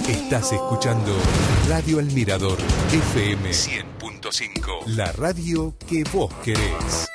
Estás escuchando Radio El Mirador FM 100.5. La radio que vos querés.